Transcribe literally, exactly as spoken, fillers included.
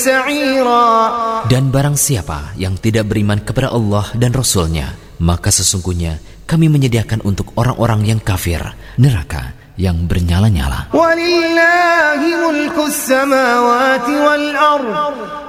Dan barang siapa yang tidak beriman kepada Allah dan Rasul-Nya, maka sesungguhnya kami menyediakan untuk orang-orang yang kafir neraka yang bernyala-nyala. Walillahi mulkus samawati wal ardh